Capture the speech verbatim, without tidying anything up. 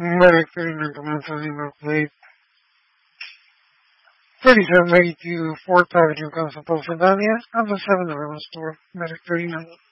Medic thirty-nine Commence on email plate. thirty-seven eighty-two Fort Avenue, Council Pennsylvania. I'm the seven eleven store. Medic thirty-nine.